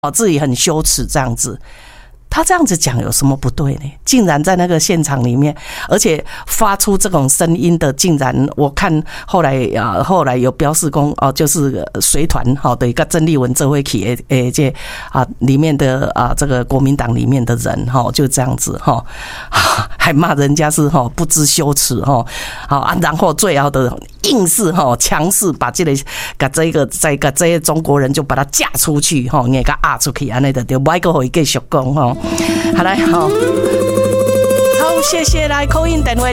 自己很羞耻这样子。他这样子讲有什么不对呢？竟然在那个现场里面，而且发出这种声音的，竟然我看后来有标示公就是随团的一个郑丽文这位去这里面的这个国民党里面的人就这样子还骂人家是不知羞耻然后最后的硬是强势把这个中国人就把他嫁出去给他压出去，安尼就不爱个回继续讲好来好，谢谢来 call in 电话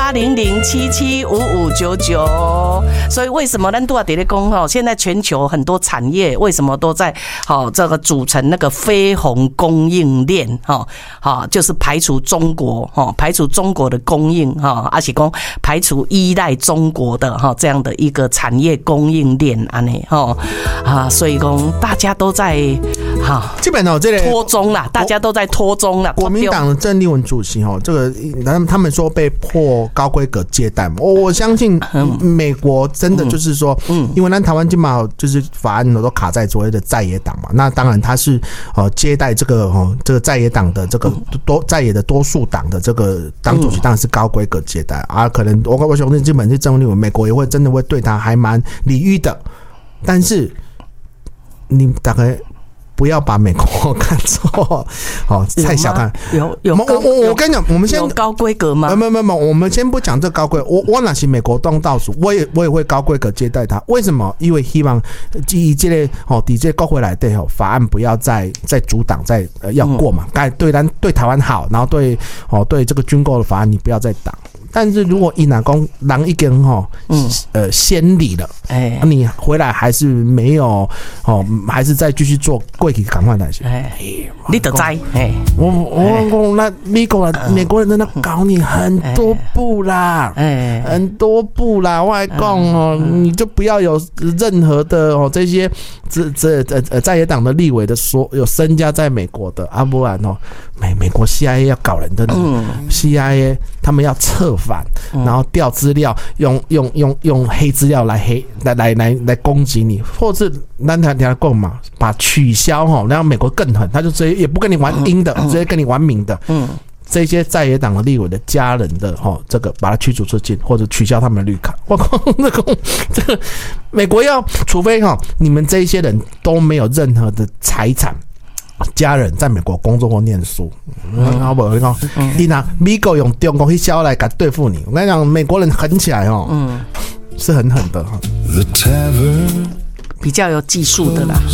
0800775599。所以为什么咱都要在讲现在全球很多产业为什么都在这个组成那个非红供应链就是排除中国的供应而且讲排除依赖中国的这样的一个产业供应链安尼所以讲大家都在基本上这个拖中啦，大家都在拖中啦。 国民党的郑丽文主席这个他们说被迫高规格借贷嘛，我相信美国真的就是说，因为咱台湾基本上就是法案都卡在所谓的在野党嘛，那当然他是接待这个在野党的这个在野的多数党的这个党主席，当然是高规格借贷可能我相信基本是郑丽文，美国也会真的会对他还蛮礼遇的，但是你大概不要把美国看错太小看。我跟你讲，我们先有高规格吗？ 没，我们先不讲这高规格。我哪是美国当倒数，我也会高规格接待他。为什么？因为希望以这个抵这高回来对法案不要再阻挡，再要过嘛。对台湾好，然后对这个军购的法案你不要再挡。但是如果伊若讲人已经先礼了，你回来还是没有还是再继续做过去赶快来些， 你就知我那美国人真的搞你很多步啦，很多步啦，我还讲你就不要有任何的这些在野党的立委的有身家在美国的不然美国 CIA 要搞人的CIA 他们要策反，然后调资料，用黑资料来攻击你，或者是咱台讲嘛，把取消然后美国更狠，他就直接也不跟你玩阴的，直接跟你玩明的。这些在野党的立委的家人的这个把他驱逐出境，或者取消他们的绿卡。我靠，这个美国要，除非你们这些人都没有任何的财产。家人在美国工作或念书，美国用中国去销来敢对付你。我跟你讲，美国人狠起来是很狠的比较有技术的啦，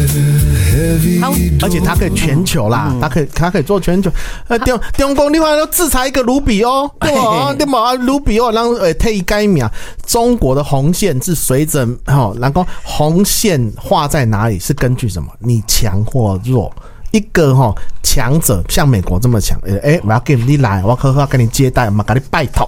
而且他可以全球啦，他可以做全球。中国另外要制裁一个卢比欧，对吧？对吧？卢比欧让退改名，中国的红线是随着然后红线画在哪里是根据什么？你强或弱。一个强者像美国这么强，我要给你来，我要跟你接待，我给你拜托，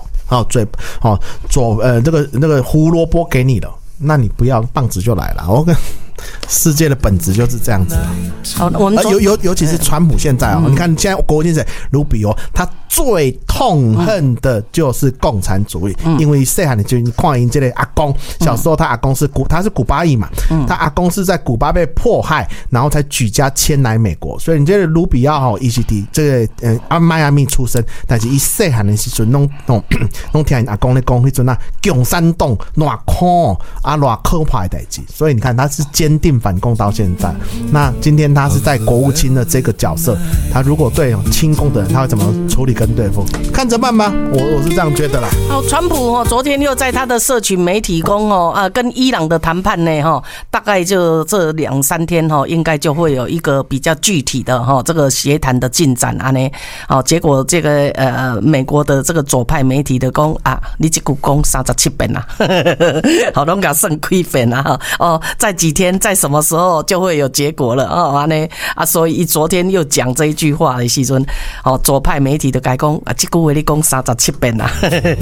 这个胡萝卜给你了。那你不要棒子就来了，我跟世界的本质就是这样子。尤其是川普现在你看现在国际上卢比欧，他最痛恨的就是共产主义，因为细汉就你看因这个阿公，小时候他阿公他是古巴裔嘛，他阿公是在古巴被迫害，然后才举家迁来美国，所以你这个卢比奥伊是伫这个迈阿密出生，但是伊细汉的时阵拢听因阿公咧讲迄阵共产党偌酷偌可怕的代志，所以你看他是坚定反共到现在。那今天他是在国务卿的这个角色，他如果对亲共的人，他会怎么处理跟对付？看着办吧，我是这样觉得啦。好， 川普昨天又在他的社群媒体讲跟伊朗的谈判呢大概就这2-3天应该就会有一个比较具体的这个协谈的进展结果这个美国的这个左派媒体的讲你这句讲37遍啦，好拢甲算几遍啦在几天在什么时候就会有结果了所以昨天又讲这一句话的时阵左派媒体的改讲这句话你讲37遍啦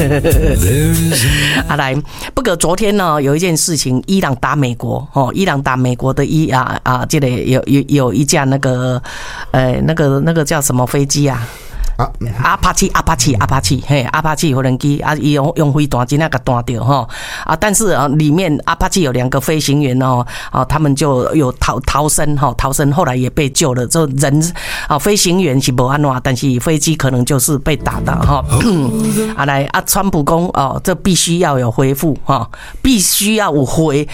来不过昨天呢有一件事情，伊朗打美国伊朗打美国的这个有一架那个叫什么飞机阿帕奇，嘿，阿帕奇无人机啊，伊用飞弹真啊给弹掉哈啊！但是里面阿帕奇有2个飞行员他们就有逃生逃生，后来也被救了。这人飞行员是无安怎，但是飞机可能就是被打到来川普讲这必须要有回复必须要有回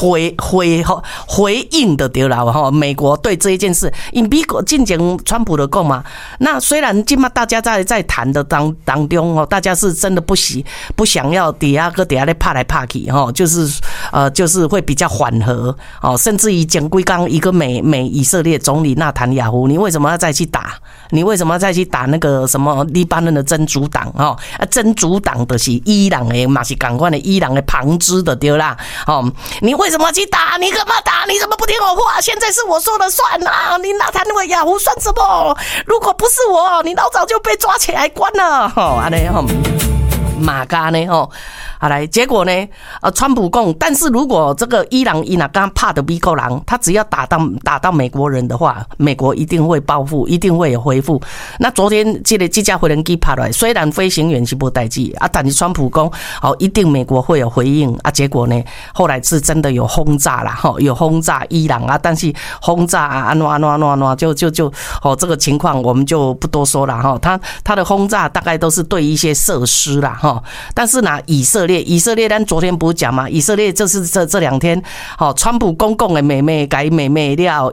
应的对啦美国对这一件事，因美国进前川普的讲嘛，那虽然今嘛大家在谈的当中大家是真的不想要底下咧拍来拍去就是会比较缓和甚至于前几天一个美以色列总理纳坦雅胡，你为什么要再去打？你为什么要再去打那个什么黎巴嫩的真主党真主党的是伊朗的嘛是同款的伊朗的旁支的对啦你为什么去打？你干嘛打？你怎么不听我话？现在是我说了算啊！你纳坦雅胡算什么？如果不是我，你老早就被抓起来关了这样马嘎呢好来，结果呢川普讲，但是如果这个伊朗刚怕的美国人，他只要打到美国人的话，美国一定会报复，一定会有回复。那昨天这架飞人机拍来，虽然飞行员是没事情但是川普讲一定美国会有回应结果呢后来是真的有轰炸啦有轰炸伊朗但是轰炸安怎就这个情况我们就不多说了他的轰炸大概都是对一些设施啦但是呢以色列咱昨天不是讲嘛，以色列这2天川普公共的妹妹改妹妹了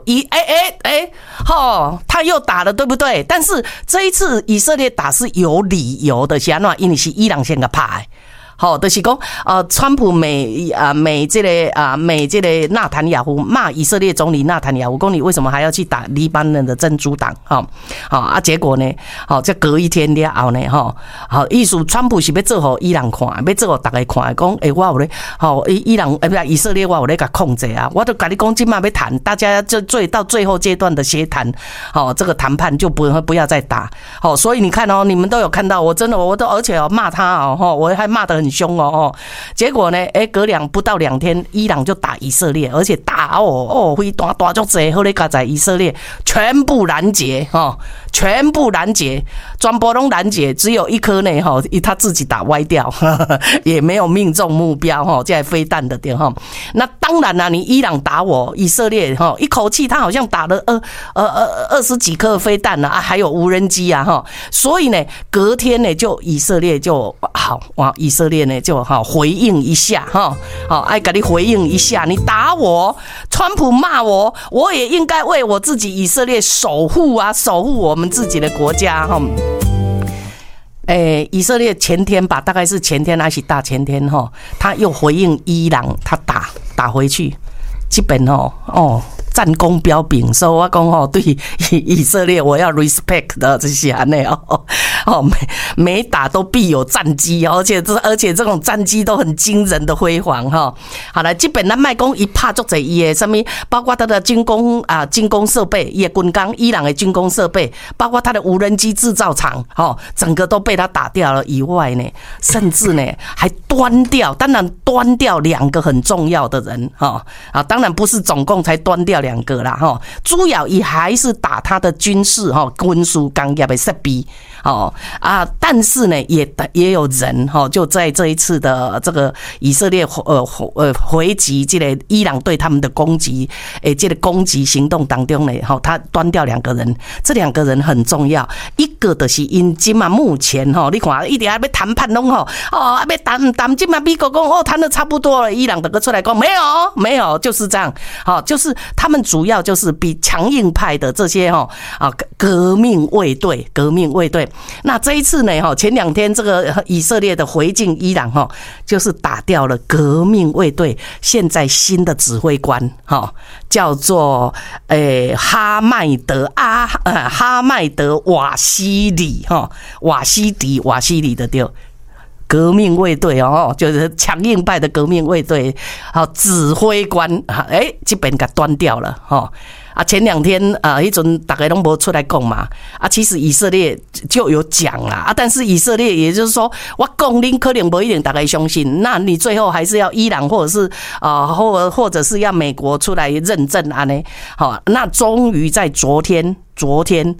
他又打了对不对？但是这一次以色列打是有理由的，是安怎？因为是伊朗先给打的就是讲川普美这个纳坦雅胡骂以色列总理纳坦雅胡，讲你为什么还要去打黎巴嫩的真主党结果呢这隔一天了后呢意思川普是要做给伊朗看，要做给大家看讲我有咧伊朗以色列我有咧甲控制我都跟你讲今晚要谈，大家就到最后阶段的协谈这个谈判就不要再打所以你看你们都有看到我真的我都而且骂他我还骂得很凶结果呢隔不到2天伊朗就打以色列，而且打飞弹大足多，后来在以色列全部拦截全部拦截，全部都拦截，只有一颗呢他自己打歪掉也没有命中目标这飞弹的点那当然啦你伊朗打我以色列一口气他好像打了20几颗飞弹还有无人机所以呢隔天呢就以色列就以色列呢就回应一下爱给你回应一下，你打我川普骂我，我也应该为我自己以色列守护我们自己的国家以色列前天吧，大概是前天还是大前天他又回应伊朗，他打回去，基本战功彪炳，所以我讲对以色列我要 respect 的这些每打都必有战机而且这种战机都很惊人的辉煌好了，基本咱卖讲伊拍足侪伊的什么，包括他的军工设备，伊的军工伊朗的军工设备，包括他的无人机制造厂整个都被他打掉了以外呢，甚至呢还端掉2个很重要的人当然不是总共才端掉2个啦主要也还是打他的军事军事工业的设备但是呢也有人就在这一次的这个以色列回击这个伊朗对他们的攻击这个攻击行动当中呢他端掉2个人，这2个人很重要，一个就是因今嘛目前你看一直还要谈判拢要谈今嘛美国讲谈得差不多了，伊朗整个出来讲没有就是这样就是他们主要就是比强硬派的这些革命卫队。那这一次呢前2天这个以色列的回敬伊朗就是打掉了革命卫队现在新的指挥官叫做哈麦德瓦西里瓦西里的对革命卫队就是强硬派的革命卫队指挥官这边给端掉了前2天那阵大家都没出来讲嘛其实以色列就有讲啦但是以色列也就是说我讲你可能不一定大家相信，那你最后还是要伊朗或者是或者是要美国出来认证那终于在昨天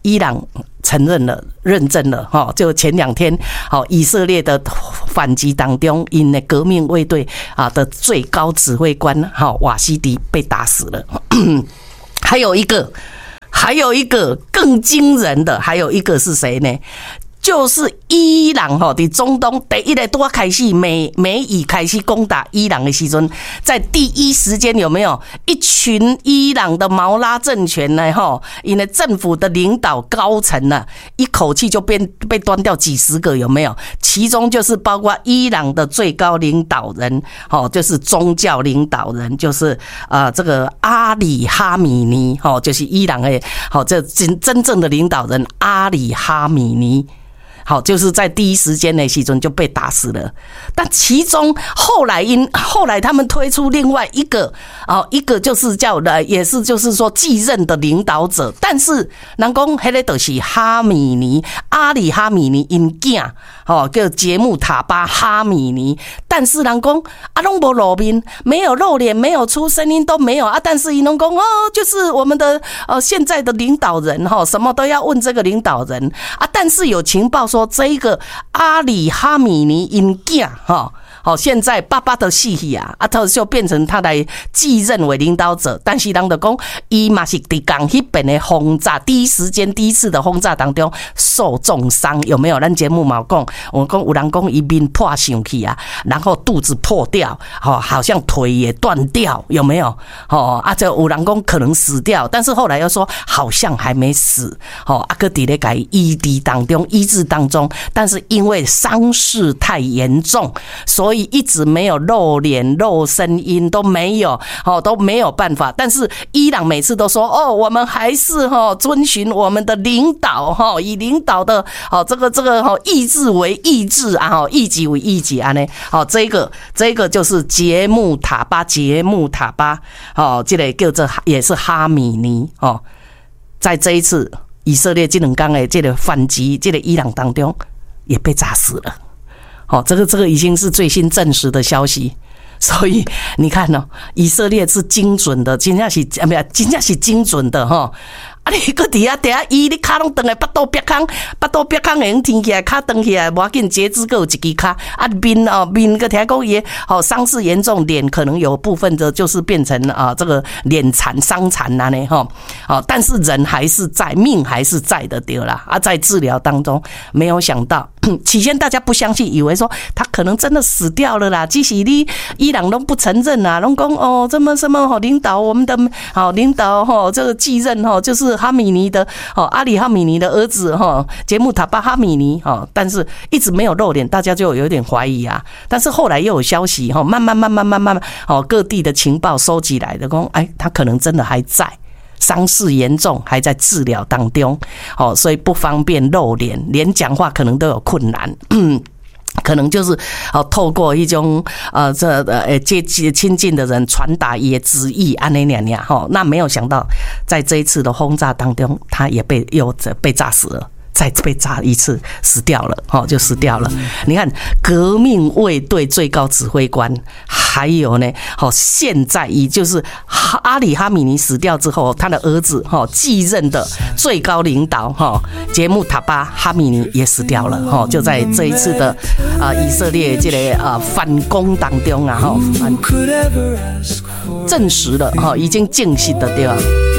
伊朗承认了、认证了，哈，就前2天，好，以色列的反击当中，因的革命卫队啊的最高指挥官，哈，瓦西迪被打死了。还有一个更惊人的，还有一个是谁呢？就是伊朗哈，在中东第一个多开始美以开始攻打伊朗的时阵，在第一时间有没有一群伊朗的毛拉政权呢？哈，因为政府的领导高层呢，一口气就被端掉几十个，有没有？其中就是包括伊朗的最高领导人，哦，就是宗教领导人，就是这个阿里哈米尼，哦，就是伊朗的，好，这真正的领导人阿里哈米尼。好，就是在第一时间的时阵就被打死了。但其中后来他们推出另外一个一个就是叫也是就是说继任的领导者，但是人讲迄个就是哈米尼，阿里哈米尼因囝，叫杰木塔巴哈米尼。但是人讲拢无露面，没有露脸，没有出声音都没有啊。但是伊拢讲就是我们的现在的领导人什么都要问这个领导人啊。但是有情报说这一个阿里哈米尼因囝好，现在爸爸的死去啊，他就变成他来继任为领导者，但是人就讲，伊嘛是伫刚迄边的轰炸，第一次的轰炸当中受重伤，有没有？咱节目嘛讲，我讲有人讲伊面破上去啊，然后肚子破掉，好像腿也断掉，有没有？这有人讲可能死掉，但是后来又说好像还没死，搁伫咧改医治当中，但是因为伤势太严重，所以一直没有露脸、露声音都没有，都没有办法。但是伊朗每次都说，我们还是遵循我们的领导，以领导的这个意志为意志啊，意己为意己啊呢。这个就是杰木塔巴，这个叫做也是哈米尼在这一次以色列这2天的这个反击，这个伊朗当中也被炸死了。这个已经是最新证实的消息，所以你看以色列是精准的，真正是精准的啊！你搁底下伊你脚拢断来，巴肚憋空会用挺起来，脚断起来，无要紧，截肢搁有一支脚啊！面个听讲也伤势严重，脸可能有部分的就是变成这个脸残伤残啦呢但是人还是在，命还是在的对啦啊，在治疗当中，没有想到。起先大家不相信，以为说他可能真的死掉了啦，即使你伊朗都不承认啦，拢讲这么什么领导我们的领导这个继任就是哈米尼的阿里哈米尼的儿子杰木塔巴哈米尼但是一直没有露脸，大家就有点怀疑啊。但是后来又有消息慢慢各地的情报收集来的，讲他可能真的还在。伤势严重，还在治疗当中，所以不方便露脸，连讲话可能都有困难。可能就是透过一种亲近的人传达也旨意安尼娘娘那没有想到在这一次的轰炸当中，他也又被炸死了。再被炸一次，死掉了，就死掉了。你看，革命卫队最高指挥官，还有呢，现在也就是阿里哈米尼死掉之后，他的儿子继任的最高领导杰木塔巴哈米尼也死掉了，就在这一次的以色列这个反攻当中啊，证实了已经证实的对吧？